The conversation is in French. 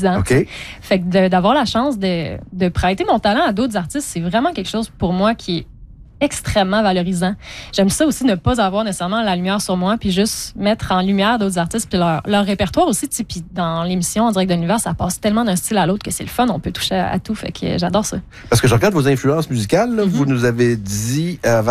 ans. OK. Fait que d'avoir la chance de prêter mon talent à d'autres artistes, c'est vraiment quelque chose pour moi qui est extrêmement valorisant. J'aime ça aussi ne pas avoir nécessairement la lumière sur moi, puis juste mettre en lumière d'autres artistes, puis leur répertoire aussi. Puis dans l'émission En direct de l'univers, ça passe tellement d'un style à l'autre que c'est le fun, on peut toucher à tout. Fait que j'adore ça. Parce que je regarde vos influences musicales, là, vous nous avez dit avant